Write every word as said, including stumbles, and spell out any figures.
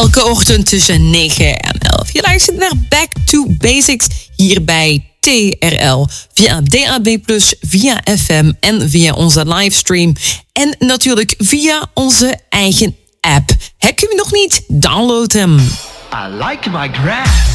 Elke ochtend tussen negen en elf. Je luistert naar Back to Basics hier bij T R L. Via D A B plus, via F M en via onze livestream. En natuurlijk via onze eigen app. Heb je hem nog niet? Download hem. I like my grass.